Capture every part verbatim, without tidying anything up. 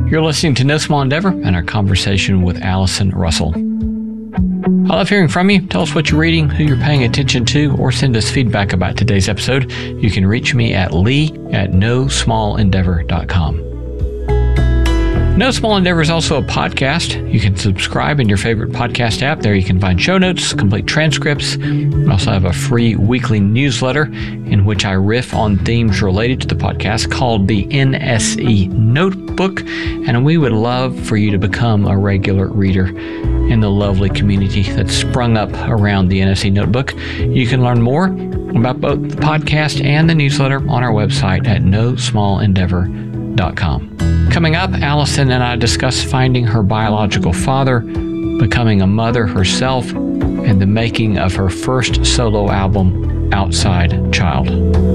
You're listening to No Small Endeavor and our conversation with Allison Russell. I love hearing from you. Tell us what you're reading, who you're paying attention to, or send us feedback about today's episode. You can reach me at lee at no small endeavor dot com. No Small Endeavor is also a podcast. You can subscribe in your favorite podcast app. There you can find show notes, complete transcripts. We also have a free weekly newsletter in which I riff on themes related to the podcast called the N S E Notebook. And we would love for you to become a regular reader in the lovely community that's sprung up around the N S E Notebook. You can learn more about both the podcast and the newsletter on our website at no small endeavor dot com. Coming up, Allison and I discuss finding her biological father, becoming a mother herself, and the making of her first solo album, Outside Child.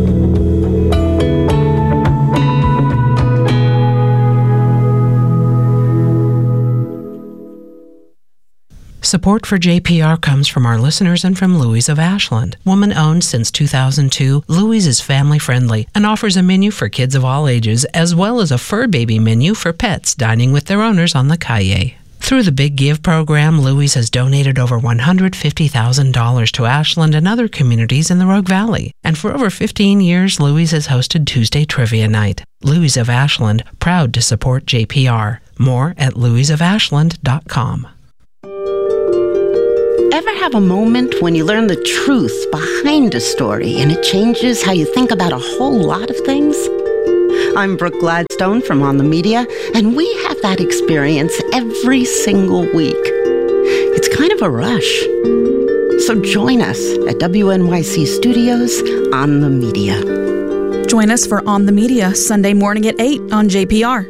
Support for J P R comes from our listeners and from Louise of Ashland. Woman-owned since two thousand two, Louise is family-friendly and offers a menu for kids of all ages, as well as a fur baby menu for pets dining with their owners on the Calle. Through the Big Give program, Louise has donated over one hundred fifty thousand dollars to Ashland and other communities in the Rogue Valley. And for over fifteen years, Louise has hosted Tuesday Trivia Night. Louise of Ashland, proud to support J P R. More at louise of ashland dot com. Ever have a moment when you learn the truth behind a story and it changes how you think about a whole lot of things? I'm Brooke Gladstone from On the Media, and we have that experience every single week. It's kind of a rush. So join us at W N Y C Studios On the Media. Join us for On the Media Sunday morning at eight on J P R.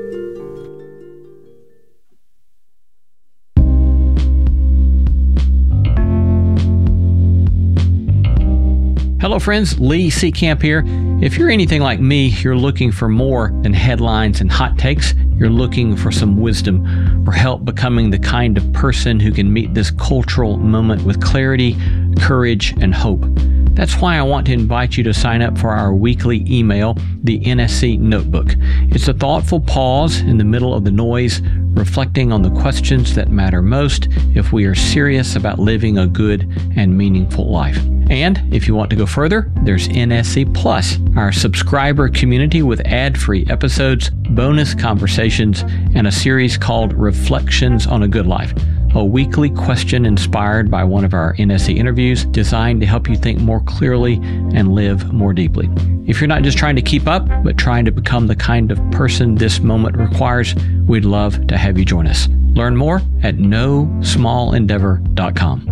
Hello friends, Lee Seacamp here. If you're anything like me, you're looking for more than headlines and hot takes. You're looking for some wisdom, for help becoming the kind of person who can meet this cultural moment with clarity, courage, and hope. That's why I want to invite you to sign up for our weekly email, the N S E Notebook. It's a thoughtful pause in the middle of the noise, reflecting on the questions that matter most if we are serious about living a good and meaningful life. And if you want to go further, there's N S E Plus, our subscriber community with ad-free episodes, bonus conversations, and a series called Reflections on a Good Life, a weekly question inspired by one of our N S E interviews designed to help you think more clearly and live more deeply. If you're not just trying to keep up, but trying to become the kind of person this moment requires, we'd love to have you join us. Learn more at no small endeavor dot com.